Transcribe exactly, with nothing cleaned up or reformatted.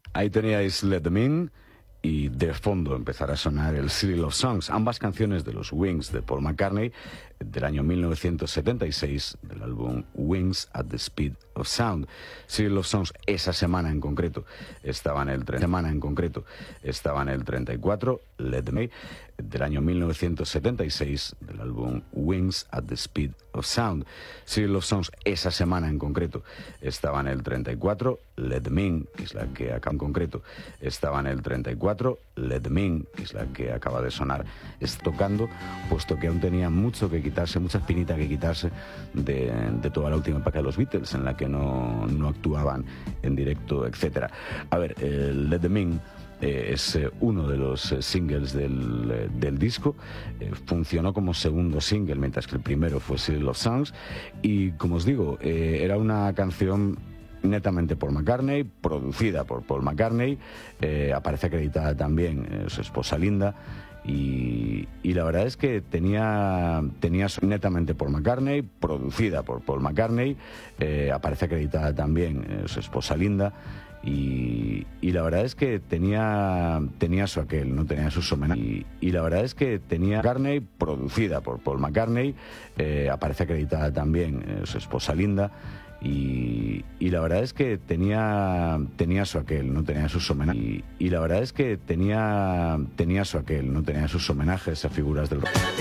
Ahí teníais Let Them In y de fondo empezará a sonar el City of Songs, ambas canciones de los Wings de Paul McCartney del año mil novecientos setenta y seis del álbum Wings at the Speed of Sound. City of Songs esa semana en concreto estaba en el semana en concreto estaba en el treinta y cuatro, Let Them In del año mil novecientos setenta y seis del álbum Wings at the Speed of Sound. City of Songs esa semana en concreto estaba en el treinta y cuatro, Let Them In, que es la que acá en concreto estaba en el treinta y cuatro, Let Them In, que es la que acaba de sonar, es tocando, puesto que aún tenía mucho que quitarse, mucha espinita que quitarse de, de toda la última época de los Beatles, en la que no, no actuaban en directo, etcétera. A ver, eh, Let Them In Eh, es eh, uno de los eh, singles del, eh, del disco. Eh, funcionó como segundo single, mientras que el primero fue City of Songs, y como os digo, eh, era una canción netamente por McCartney, producida por Paul McCartney, eh, aparece acreditada también eh, su esposa Linda, y, y la verdad es que tenía, tenía su, netamente por McCartney, producida por Paul McCartney, eh, aparece acreditada también eh, su esposa Linda, Y, y la verdad es que tenía tenía su aquel, no tenía sus homenajes, y, y la verdad es que tenía McCartney, producida por Paul McCartney, eh, aparece acreditada también eh, su esposa Linda, y, y la verdad es que tenía tenía su aquel, no tenía sus homenajes, y, y la verdad es que tenía tenía su aquel, no tenía sus homenajes a figuras del rock.